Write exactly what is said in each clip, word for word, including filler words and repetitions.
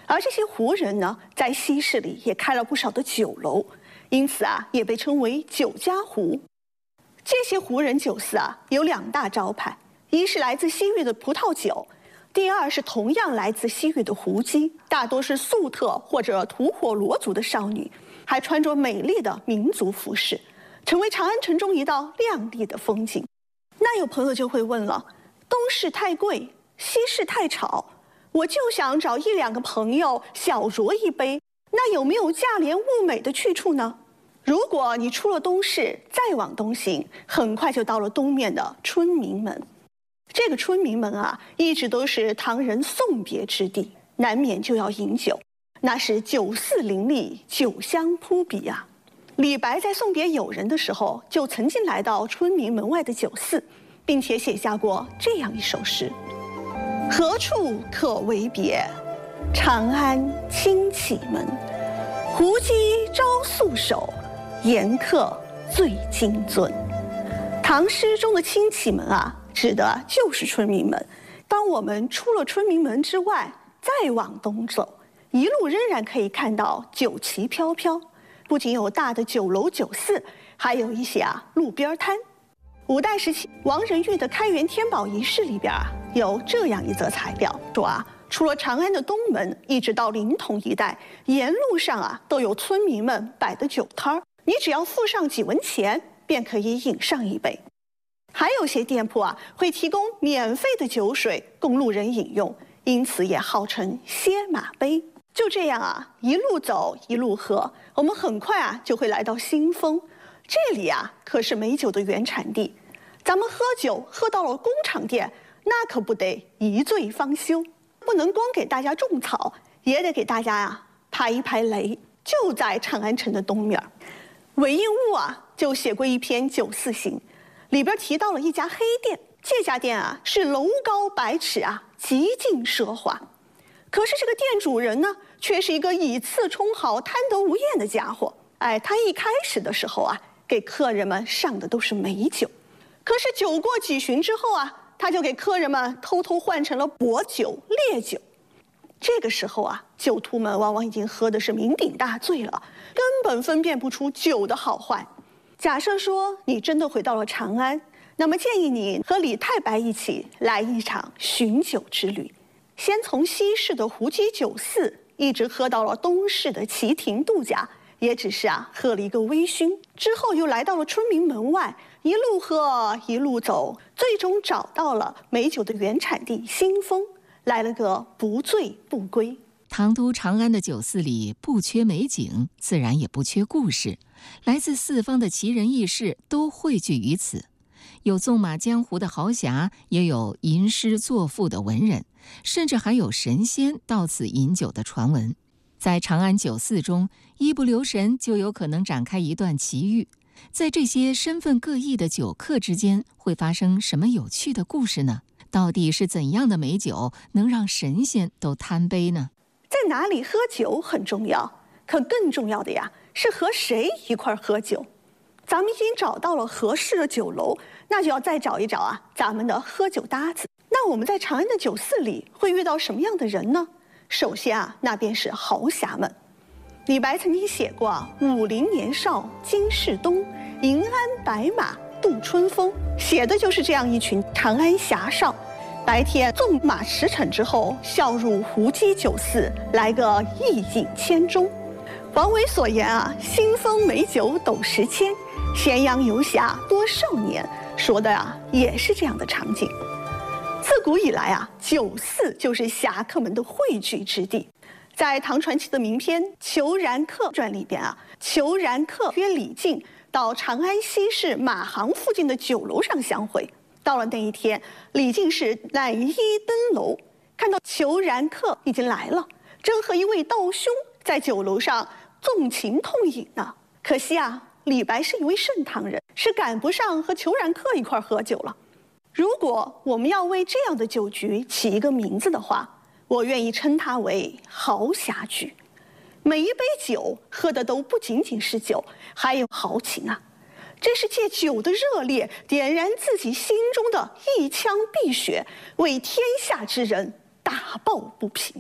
而这些胡人呢，在西市里也开了不少的酒楼，因此啊，也被称为酒家胡。这些胡人酒肆啊，有两大招牌，一是来自西域的葡萄酒，第二是同样来自西域的胡姬，大多是粟特或者吐火罗族的少女，还穿着美丽的民族服饰，成为长安城中一道亮丽的风景。那有朋友就会问了，东市太贵，西市太吵，我就想找一两个朋友小酌一杯，那有没有价廉物美的去处呢？如果你出了东市，再往东行，很快就到了东面的春明门。这个春明门啊，一直都是唐人送别之地，难免就要饮酒，那是酒肆林立，酒香扑鼻啊。李白在送别友人的时候，就曾经来到春明门外的酒肆，并且写下过这样一首诗：何处可为别？长安轻启门。胡姬招素手，言客醉金樽。唐诗中的轻启门啊，指的就是春明门。当我们出了春明门之外，再往东走，一路仍然可以看到酒旗飘飘，不仅有大的酒楼酒肆，还有一些啊路边摊。五代时期，王仁玉的开元天宝遗事里边啊，有这样一则材料，说啊，除了长安的东门，一直到临潼一带，沿路上啊都有村民们摆的酒摊儿，你只要付上几文钱，便可以饮上一杯。还有些店铺啊，会提供免费的酒水供路人饮用，因此也号称歇马杯。就这样啊，一路走一路喝，我们很快啊就会来到新丰。这里啊可是美酒的原产地，咱们喝酒喝到了工厂店，那可不得一醉方休，不能光给大家种草，也得给大家啊排一排雷。就在长安城的东面，韦应物啊就写过一篇《酒肆行》，里边提到了一家黑店，这家店啊是楼高百尺啊，极尽奢华。可是这个店主人呢，却是一个以次充好、贪得无厌的家伙。哎，他一开始的时候啊，给客人们上的都是美酒，可是酒过几巡之后啊，他就给客人们偷偷换成了薄酒、烈酒。这个时候啊，酒徒们往往已经喝的是酩酊大醉了，根本分辨不出酒的好坏。假设说你真的回到了长安，那么建议你和李太白一起来一场寻酒之旅，先从西市的胡姬酒肆一直喝到了东市的旗亭杜家，也只是啊喝了一个微醺，之后又来到了春明门外，一路喝一路走，最终找到了美酒的原产地新丰，来了个不醉不归。 唐都长安的酒肆里不缺美景，自然也不缺故事，来自四方的奇人异士都汇聚于此，有纵马江湖的豪侠，也有吟诗作赋的文人，甚至还有神仙到此饮酒的传闻。在长安酒肆中，一不留神就有可能展开一段奇遇。在这些身份各异的酒客之间，会发生什么有趣的故事呢？到底是怎样的美酒能让神仙都贪杯呢？ 在哪里喝酒很重要，可更重要的呀，是和谁一块喝酒。咱们已经找到了合适的酒楼，那就要再找一找啊，咱们的喝酒搭子。那我们在长安的酒肆里会遇到什么样的人呢？首先啊，那便是豪侠们。李白曾经写过啊，武陵年少金世东，银鞍白马度春风，写的就是这样一群长安侠少。白天纵马驰骋之后，笑入胡姬酒肆，来个一饮千钟。王维所言啊，新丰美酒斗十千，咸阳游侠多少年，说的啊也是这样的场景。自古以来啊，酒肆就是侠客们的汇聚之地。在唐传奇的名篇《虬髯客传》里边啊，虬髯客约李靖到长安西市马行附近的酒楼上相会。到了那一天，李靖是乃衣登楼，看到虬髯客已经来了，正和一位道兄在酒楼上纵情痛饮呢。可惜啊，李白是一位盛唐人，是赶不上和虬髯客一块喝酒了。如果我们要为这样的酒局起一个名字的话，我愿意称它为豪侠局。每一杯酒喝的都不仅仅是酒，还有豪情啊！这是借酒的热烈点燃自己心中的一腔碧血，为天下之人打抱不平。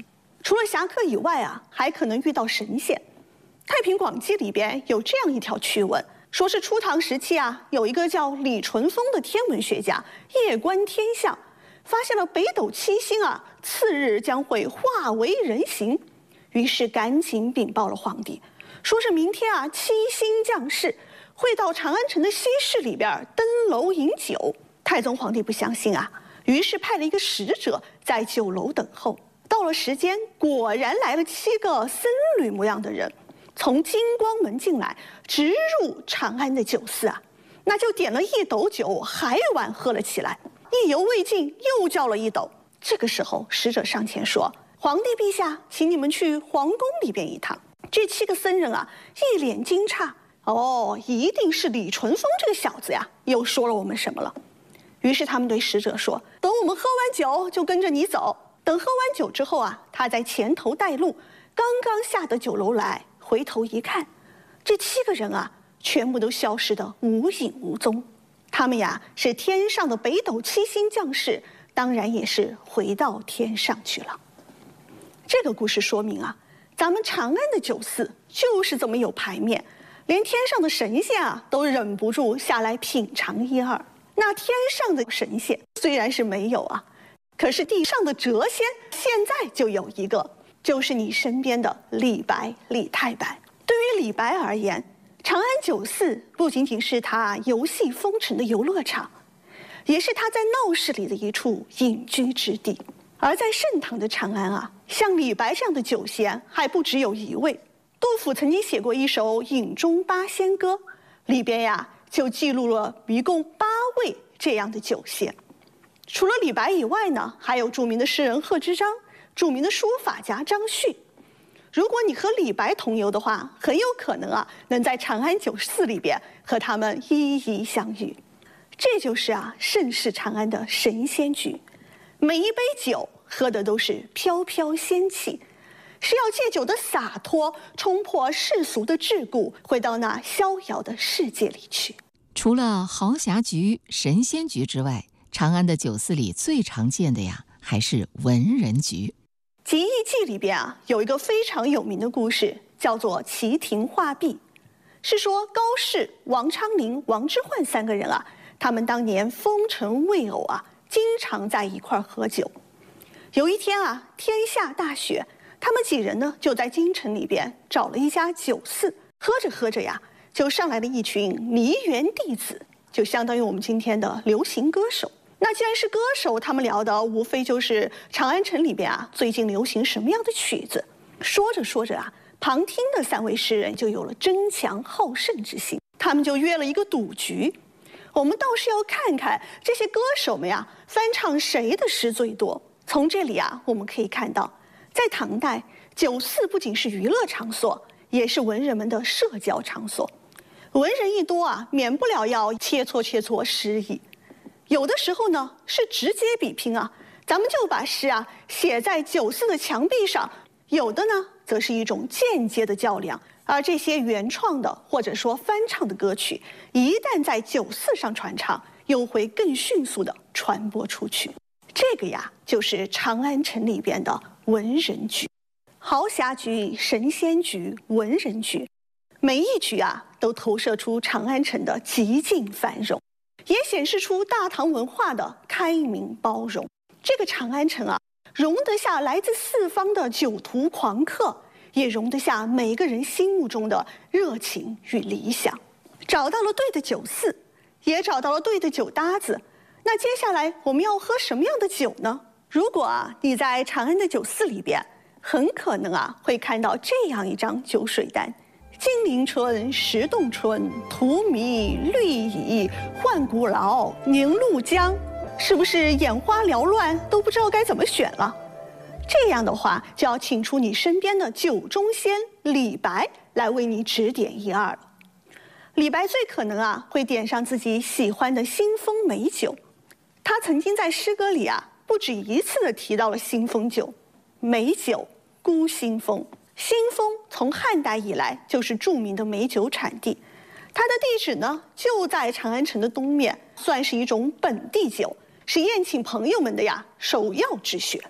除了侠客以外啊，还可能遇到神仙。《太平广记》里边有这样一条趣闻，说是初唐时期啊，有一个叫李淳风的天文学家夜观天象，发现了北斗七星啊，次日将会化为人形，于是赶紧禀报了皇帝，说是明天啊，七星降世，会到长安城的西市里边登楼饮酒。太宗皇帝不相信啊，于是派了一个使者在酒楼等候。到了时间，果然来了七个僧侣模样的人，从金光门进来，直入长安的酒肆啊，那就点了一斗酒，还碗喝了起来。意犹未尽，又叫了一斗。这个时候，使者上前说：“皇帝陛下，请你们去皇宫里边一趟。”这七个僧人啊，一脸惊诧，哦，一定是李淳风这个小子呀，又说了我们什么了？于是他们对使者说：“等我们喝完酒，就跟着你走。”等喝完酒之后啊，他在前头带路，刚刚下得酒楼来，回头一看，这七个人啊，全部都消失得无影无踪。他们呀，是天上的北斗七星降世，当然也是回到天上去了。这个故事说明啊，咱们长安的酒肆就是这么有排面，连天上的神仙啊都忍不住下来品尝一二。那天上的神仙虽然是没有啊，可是地上的谪仙现在就有一个，就是你身边的李白，李太白。对于李白而言，长安酒肆不仅仅是他游戏风尘的游乐场，也是他在闹市里的一处隐居之地。而在盛唐的长安啊，像李白这样的酒仙还不只有一位。杜甫曾经写过一首《饮中八仙歌》，里边呀就记录了一共八位这样的酒仙。除了李白以外呢，还有著名的诗人贺知章，著名的书法家张旭。如果你和李白同游的话，很有可能啊，能在长安酒肆里边和他们一一相遇。这就是啊，盛世长安的神仙局。每一杯酒喝的都是飘飘仙气，是要借酒的洒脱冲破世俗的桎梏，回到那逍遥的世界里去。 除了豪侠局、神仙局之外，长安的酒肆里最常见的呀，还是文人局。 《集异记》里边啊，有一个非常有名的故事，叫做齐亭画壁，是说高适、王昌龄、王之涣三个人啊，他们当年风尘未偶啊，经常在一块喝酒。有一天啊，天下大雪，他们几人呢就在京城里边找了一家酒肆，喝着喝着呀，就上来了一群梨园弟子，就相当于我们今天的流行歌手。那既然是歌手，他们聊的无非就是长安城里边啊最近流行什么样的曲子。说着说着啊，旁听的三位诗人就有了争强好胜之心，他们就约了一个赌局。我们倒是要看看这些歌手们呀，翻唱谁的诗最多。从这里啊，我们可以看到，在唐代，酒肆不仅是娱乐场所，也是文人们的社交场所。文人一多啊，免不了要切磋切磋诗意。有的时候呢是直接比拼啊，咱们就把诗啊写在酒肆的墙壁上；有的呢则是一种间接的较量。而这些原创的或者说翻唱的歌曲，一旦在酒肆上传唱，又会更迅速的传播出去。这个呀，就是长安城里边的文人局。豪侠局、神仙局、文人局，每一局啊都投射出长安城的极尽繁荣，也显示出大唐文化的开明包容。这个长安城啊，容得下来自四方的酒徒狂客，也容得下每个人心目中的热情与理想。找到了对的酒肆，也找到了对的酒搭子。那接下来我们要喝什么样的酒呢？如果啊你在长安的酒肆里边，很可能啊会看到这样一张酒水单：金陵春，石洞春，荼蘼，绿蚁，浣古老，宁陆江。是不是眼花缭乱，都不知道该怎么选了？这样的话，就要请出你身边的酒中仙李白来为你指点一二了。李白最可能啊会点上自己喜欢的新丰美酒。他曾经在诗歌里啊不止一次的提到了新丰酒，美酒孤新丰。新丰从汉代以来就是著名的美酒产地，它的地址呢就在长安城的东面，算是一种本地酒，是宴请朋友们的呀首要之选。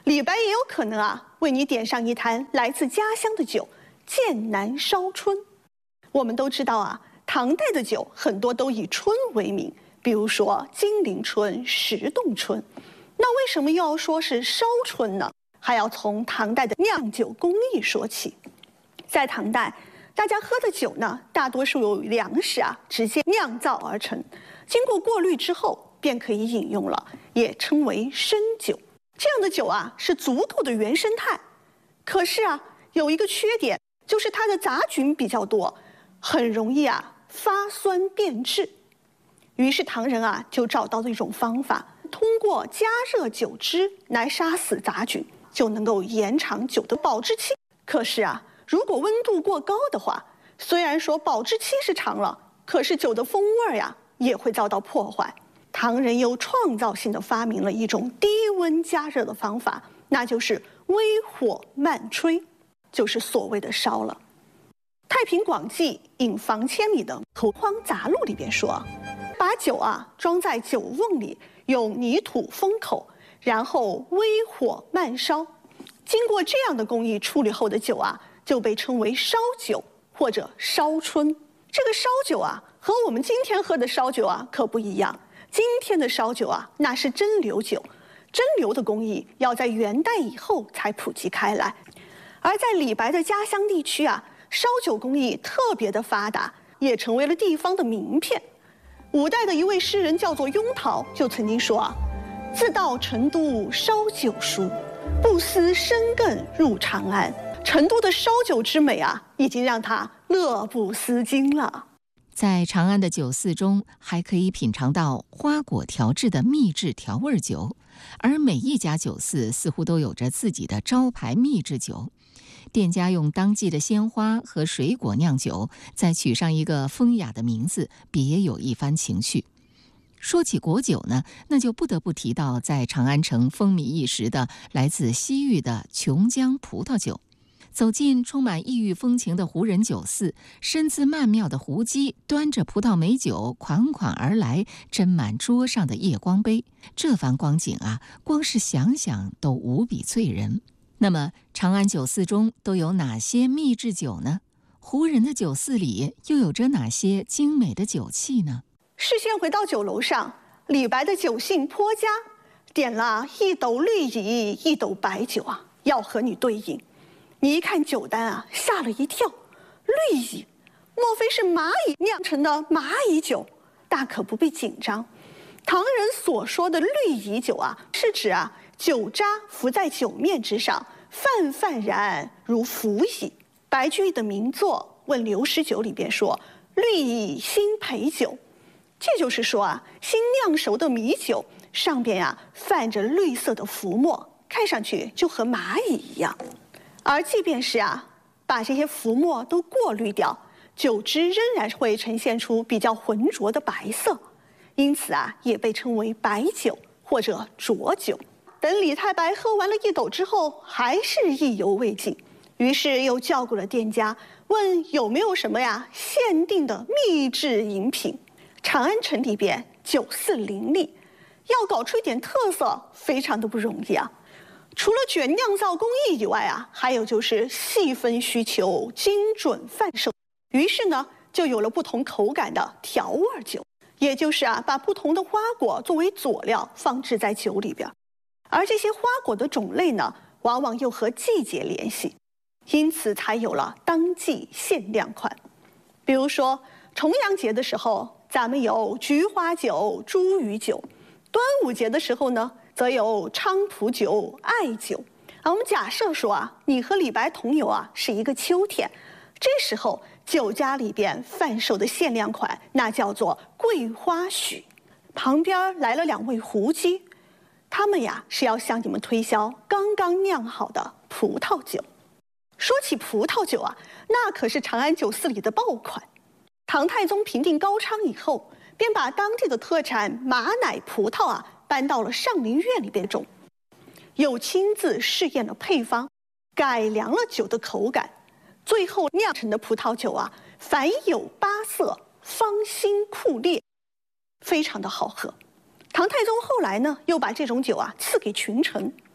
李白也有可能啊为你点上一坛来自家乡的酒——剑南烧春。我们都知道啊，唐代的酒很多都以春为名，比如说金陵春、石洞春。那为什么又要说是烧春呢？还要从唐代的酿酒工艺说起。在唐代，大家喝的酒呢，大多数由粮食啊直接酿造而成，经过过滤之后便可以饮用了，也称为生酒。这样的酒啊是足够的原生态，可是啊有一个缺点，就是它的杂菌比较多，很容易啊发酸变质。于是唐人啊就找到了一种方法，通过加热酒汁来杀死杂菌，就能够延长酒的保质期。可是啊，如果温度过高的话，虽然说保质期是长了，可是酒的风味呀也会遭到破坏。唐人又创造性的发明了一种低温加热的方法，那就是微火慢吹，就是所谓的烧了。《太平广记·引房千里》的《口荒杂录》里边说，把酒啊装在酒瓮里，用泥土封口，然后微火慢烧。经过这样的工艺处理后的酒啊，就被称为烧酒或者烧春。这个烧酒啊，和我们今天喝的烧酒啊可不一样。今天的烧酒啊，那是蒸馏酒，蒸馏的工艺要在元代以后才普及开来。而在李白的家乡地区啊，烧酒工艺特别的发达，也成为了地方的名片。五代的一位诗人叫做雍陶，就曾经说啊：“自到成都烧酒熟，不思深亘入长安。”成都的烧酒之美啊，已经让他乐不思蜀了。 在长安的酒肆中，还可以品尝到花果调制的秘制调味酒，而每一家酒肆似乎都有着自己的招牌秘制酒。店家用当季的鲜花和水果酿酒，再取上一个风雅的名字，别有一番情趣。说起果酒呢，那就不得不提到在长安城风靡一时的来自西域的琼浆葡萄酒。走进充满异域风情的胡人酒肆，身姿曼妙的胡姬端着葡萄美酒款款而来，斟满桌上的夜光杯。这番光景啊，光是想想都无比醉人。那么长安酒肆中都有哪些秘制酒呢？胡人的酒肆里又有着哪些精美的酒器呢？ 视线回到酒楼上，李白的酒兴颇佳，点了一斗绿蚁，一斗白酒啊，要和你对饮。你一看酒单啊，吓了一跳，绿蚁，莫非是蚂蚁酿成的蚂蚁酒？大可不必紧张。唐人所说的绿蚁酒啊，是指啊酒渣浮在酒面之上，泛泛然如浮蚁。白居易的名作《问刘师酒》里边说：“绿蚁新醅酒。”这就是说啊，新酿熟的米酒上边呀、啊、泛着绿色的浮沫，看上去就和蚂蚁一样。而即便是啊，把这些浮沫都过滤掉，酒汁仍然会呈现出比较浑浊的白色，因此啊，也被称为白酒或者浊酒。等李太白喝完了一斗之后，还是意犹未尽，于是又叫过了店家，问有没有什么呀限定的秘制饮品。长安城里边酒肆林立，要搞出一点特色，非常的不容易啊。除了卷酿造工艺以外啊，还有就是细分需求，精准贩售。于是呢，就有了不同口感的调味酒，也就是啊，把不同的花果作为佐料放置在酒里边。而这些花果的种类呢，往往又和季节联系，因此才有了当季限量款。比如说重阳节的时候，咱们有菊花酒、茱萸酒；端午节的时候呢，则有菖蒲酒、艾酒。啊，我们假设说啊，你和李白同游啊，是一个秋天，这时候酒家里边贩售的限量款，那叫做桂花许。旁边来了两位胡姬，他们呀是要向你们推销刚刚酿好的葡萄酒。说起葡萄酒啊，那可是长安酒肆里的爆款。唐太宗平定高昌以后，便把当地的特产马奶葡萄啊搬到了上林苑里边种，又亲自试验了配方，改良了酒的口感，最后酿成的葡萄酒啊，凡有八色，芳馨酷烈，非常的好喝。唐太宗后来呢，又把这种酒啊赐给群臣，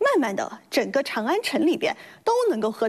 慢慢的，整个长安城里边都能够喝